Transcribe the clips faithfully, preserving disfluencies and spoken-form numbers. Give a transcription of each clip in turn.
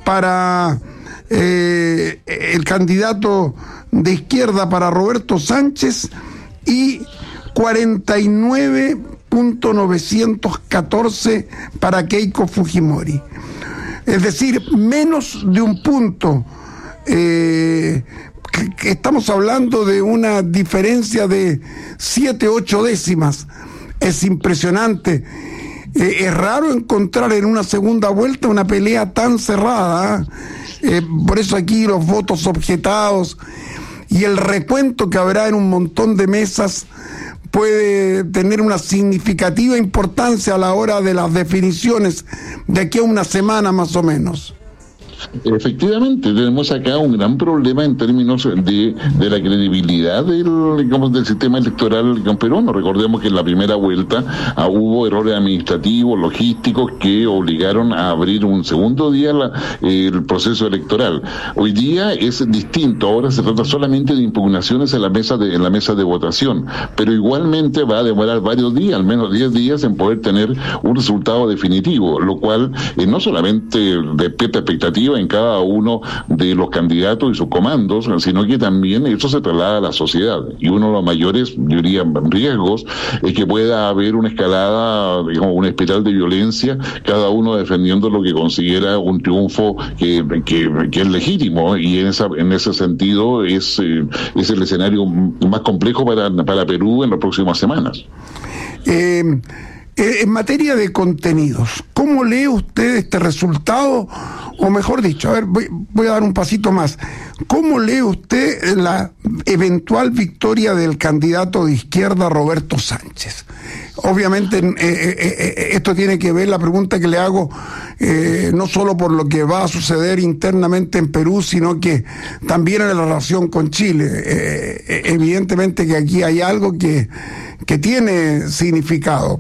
para eh, el candidato de izquierda para Roberto Sánchez y cuarenta y nueve punto novecientos catorce para Keiko Fujimori. Es decir, menos de un punto. Eh, que, que estamos hablando de una diferencia de siete, ocho décimas. Es impresionante. Eh, es raro encontrar en una segunda vuelta una pelea tan cerrada. Eh, por eso aquí los votos objetados y el recuento que habrá en un montón de mesas puede tener una significativa importancia a la hora de las definiciones de aquí a una semana más o menos. Efectivamente, tenemos acá un gran problema en términos de, de la credibilidad del, digamos, del sistema electoral peruano. Recordemos que en la primera vuelta ah, hubo errores administrativos, logísticos, que obligaron a abrir un segundo día la, eh, el proceso electoral. Hoy día es distinto, ahora se trata solamente de impugnaciones en la mesa de, en la mesa de votación, pero igualmente va a demorar varios días, al menos diez días, en poder tener un resultado definitivo, lo cual eh, no solamente despierta expectativas en cada uno de los candidatos y sus comandos, sino que también eso se traslada a la sociedad. Y uno de los mayores, yo diría, riesgos es que pueda haber una escalada, digamos, una espiral de violencia, cada uno defendiendo lo que considera un triunfo que, que, que es legítimo, y en esa en ese sentido es, eh, es el escenario más complejo para, para Perú en las próximas semanas. Eh... En materia de contenidos, ¿cómo lee usted este resultado? O mejor dicho, a ver, voy, voy a dar un pasito más. ¿Cómo lee usted la eventual victoria del candidato de izquierda Roberto Sánchez? Obviamente eh, eh, eh, esto tiene que ver, la pregunta que le hago, eh, no solo por lo que va a suceder internamente en Perú, sino que también en la relación con Chile. Eh, evidentemente que aquí hay algo que, que tiene significado.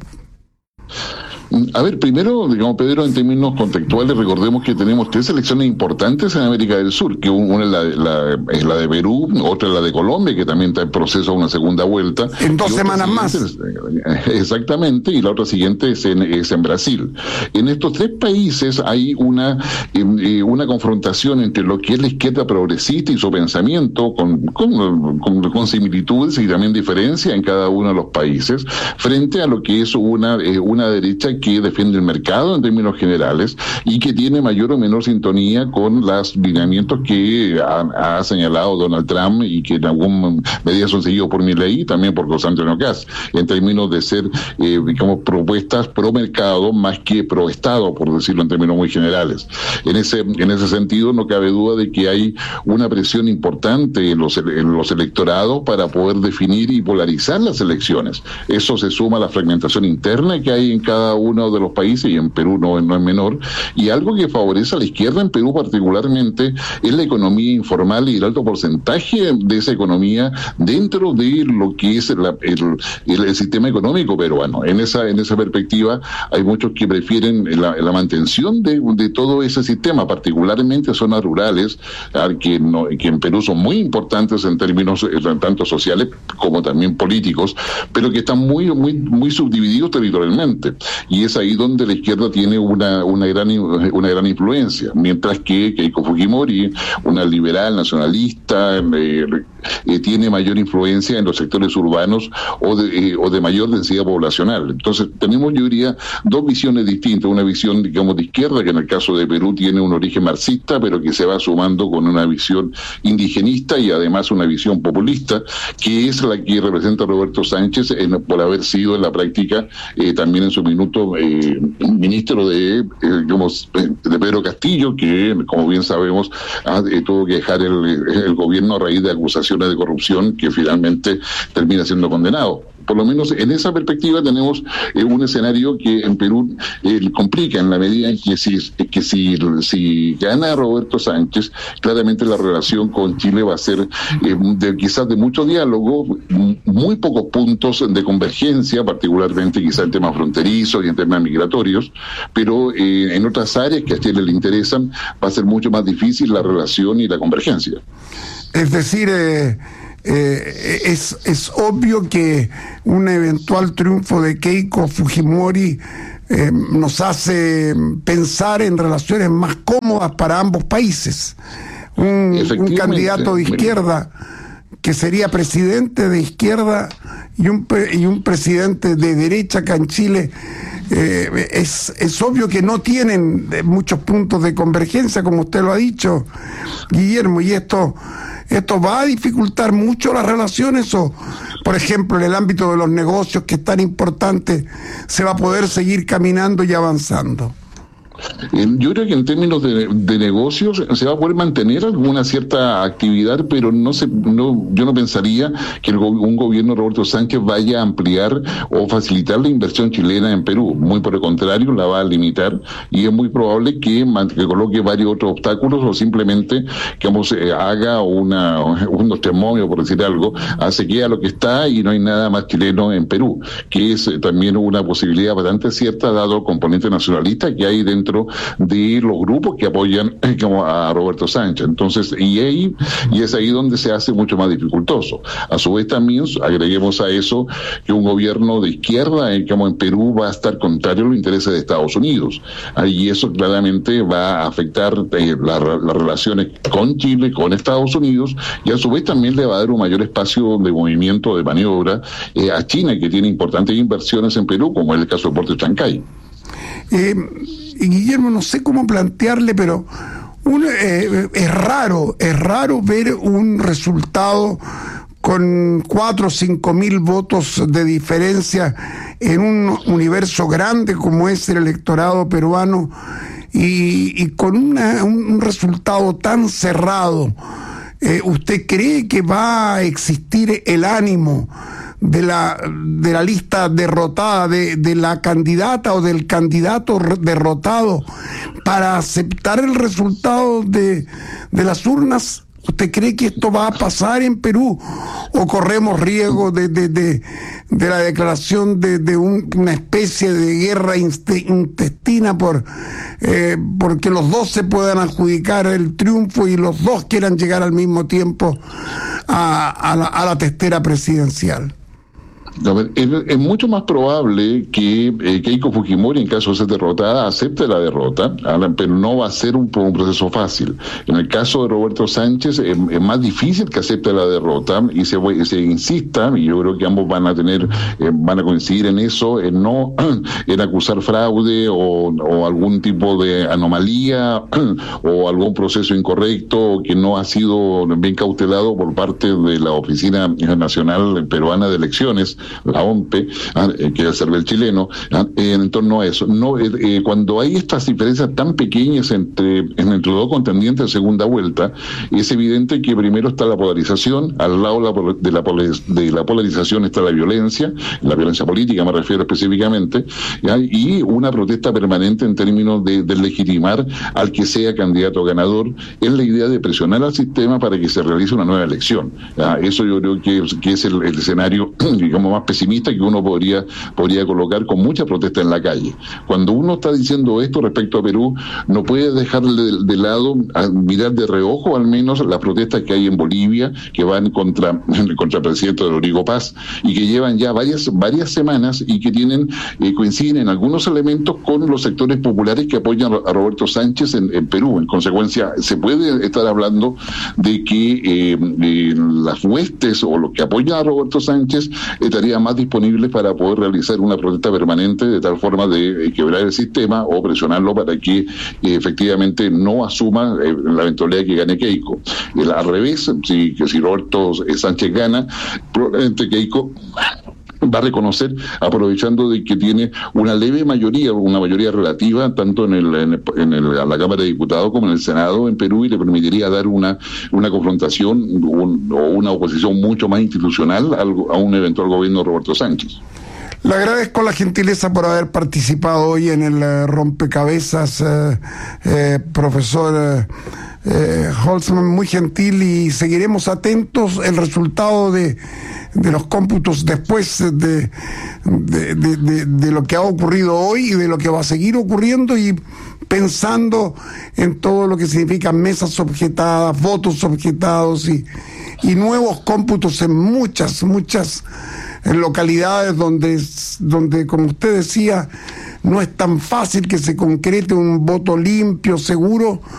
A ver, primero, digamos, Pedro, en términos contextuales, recordemos que tenemos tres elecciones importantes en América del Sur, que una es la, la, es la de Perú, otra es la de Colombia, que también está en proceso a una segunda vuelta. En dos semanas más. Es, exactamente, y la otra siguiente es en, es en Brasil. En estos tres países hay una, eh, una confrontación entre lo que es la izquierda progresista y su pensamiento, con, con, con, con similitudes y también diferencias en cada uno de los países, frente a lo que es una, eh, una derecha que defiende el mercado en términos generales y que tiene mayor o menor sintonía con los lineamientos que ha, ha señalado Donald Trump y que en alguna medida son seguidos por Milei y también por José Antonio Kast, en términos de ser, eh, digamos, propuestas pro mercado más que pro Estado, por decirlo en términos muy generales. En ese, en ese sentido, no cabe duda de que hay una presión importante en los, en los electorados para poder definir y polarizar las elecciones. Eso se suma a la fragmentación interna que hay en cada uno uno de los países, y en Perú no, no es menor, y algo que favorece a la izquierda en Perú particularmente es la economía informal y el alto porcentaje de esa economía dentro de lo que es la, el, el, el sistema económico peruano. En esa, en esa perspectiva hay muchos que prefieren la, la mantención de, de todo ese sistema, particularmente zonas rurales, que, no, que en Perú son muy importantes en términos tanto sociales como también políticos, pero que están muy, muy, muy subdivididos territorialmente. Y es ahí donde la izquierda tiene una, una, gran, una gran influencia, mientras que Keiko Fujimori, una liberal nacionalista, eh, eh, tiene mayor influencia en los sectores urbanos o de, eh, o de mayor densidad poblacional. Entonces tenemos, yo diría, dos visiones distintas, una visión, digamos, de izquierda, que en el caso de Perú tiene un origen marxista, pero que se va sumando con una visión indigenista y además una visión populista, que es la que representa Roberto Sánchez en, por haber sido en la práctica eh, también en su minuto Eh, ministro de, eh, digamos, de Pedro Castillo, que como bien sabemos ha, eh, tuvo que dejar el, el gobierno a raíz de acusaciones de corrupción que finalmente termina siendo condenado. Por lo menos en esa perspectiva tenemos eh, un escenario que en Perú eh, complica en la medida en que si que si, si gana Roberto Sánchez, claramente la relación con Chile va a ser eh, de, quizás de mucho diálogo, muy pocos puntos de convergencia, particularmente quizás en temas fronterizos y en temas migratorios, pero eh, en otras áreas que a Chile le interesan va a ser mucho más difícil la relación y la convergencia. Es decir, eh... Eh, es, es obvio que un eventual triunfo de Keiko Fujimori eh, nos hace pensar en relaciones más cómodas para ambos países. Un, un candidato de izquierda que sería presidente de izquierda y un, y un presidente de derecha acá en Chile, eh, es, es obvio que no tienen muchos puntos de convergencia, como usted lo ha dicho, Guillermo, y esto, esto va a dificultar mucho las relaciones, o, por ejemplo, en el ámbito de los negocios, que es tan importante, se va a poder seguir caminando y avanzando. Yo creo que en términos de, de negocios se va a poder mantener alguna cierta actividad, pero no se, no, yo no pensaría que el, un gobierno de Roberto Sánchez vaya a ampliar o facilitar la inversión chilena en Perú. Muy por el contrario, la va a limitar, y es muy probable que, que coloque varios otros obstáculos, o simplemente que vamos, eh, haga una, unos termómetros, por decir algo, hace que a lo que está y no hay nada más chileno en Perú, que es eh, también una posibilidad bastante cierta, dado el componente nacionalista que hay dentro de los grupos que apoyan eh, como a Roberto Sánchez. Entonces, y ahí, y es ahí donde se hace mucho más dificultoso. A su vez también agreguemos a eso que un gobierno de izquierda, eh, como en Perú, va a estar contrario a los intereses de Estados Unidos. Y eso claramente va a afectar eh, la, las relaciones con Chile, con Estados Unidos, y a su vez también le va a dar un mayor espacio de movimiento, de maniobra eh, a China, que tiene importantes inversiones en Perú, como es el caso del puerto de Chancay. Eh, Guillermo, no sé cómo plantearle, pero un, eh, es raro, es raro ver un resultado con cuatro o cinco mil votos de diferencia en un universo grande como es el electorado peruano, y, y con una, un resultado tan cerrado. Eh, ¿Usted cree que va a existir el ánimo de la de la lista derrotada, de, de la candidata o del candidato derrotado, para aceptar el resultado de, de las urnas? ¿Usted cree que esto va a pasar en Perú, o corremos riesgo de, de, de, de la declaración de, de un, una especie de guerra intestina por eh, porque los dos se puedan adjudicar el triunfo y los dos quieran llegar al mismo tiempo a, a, la, a la testera presidencial? A ver, es, es mucho más probable que eh, Keiko Fujimori, en caso de ser derrotada, acepte la derrota, pero no va a ser un, un proceso fácil. En el caso de Roberto Sánchez es, es más difícil que acepte la derrota, y se, se insista, y yo creo que ambos van a tener, eh, van a coincidir en eso, en no en acusar fraude o, o algún tipo de anomalía o algún proceso incorrecto que no ha sido bien cautelado por parte de la Oficina Nacional Peruana de Elecciones, la O M P, que es el CERVEL chileno, en torno a eso. No, eh, cuando hay estas diferencias tan pequeñas entre, entre los dos contendientes de segunda vuelta, es evidente que primero está la polarización, al lado de la, de la polarización está la violencia, la violencia política me refiero específicamente, ¿ya? Y una protesta permanente en términos de, de legitimar al que sea candidato ganador, en la idea de presionar al sistema para que se realice una nueva elección. ¿Ya? Eso yo creo que, que es el, el escenario, digamos, más pesimista que uno podría podría colocar, con mucha protesta en la calle. Cuando uno está diciendo esto respecto a Perú, no puede dejar de, de lado, a mirar de reojo al menos las protestas que hay en Bolivia, que van contra, contra el presidente Rodrigo Paz, y que llevan ya varias varias semanas, y que tienen eh, coinciden en algunos elementos con los sectores populares que apoyan a Roberto Sánchez en, en Perú. En consecuencia, se puede estar hablando de que eh, eh, las huestes o los que apoyan a Roberto Sánchez estarían más disponibles para poder realizar una protesta permanente, de tal forma de eh, quebrar el sistema o presionarlo para que eh, efectivamente no asuma eh, la eventualidad de que gane Keiko. El, al revés, si, que si Roberto Sánchez gana, probablemente Keiko va a reconocer, aprovechando de que tiene una leve mayoría, una mayoría relativa, tanto en el, en, el, en el, la Cámara de Diputados como en el Senado en Perú, y le permitiría dar una, una confrontación un, o una oposición mucho más institucional al, a un eventual gobierno de Roberto Sánchez. Le agradezco la gentileza por haber participado hoy en el uh, rompecabezas, uh, eh, profesor uh, eh, Holzman, muy gentil, y seguiremos atentos el resultado de, de los cómputos después de, de, de, de, de lo que ha ocurrido hoy y de lo que va a seguir ocurriendo, y pensando en todo lo que significa mesas objetadas, votos objetados y, y nuevos cómputos en muchas, muchas localidades donde, donde, como usted decía, no es tan fácil que se concrete un voto limpio, seguro,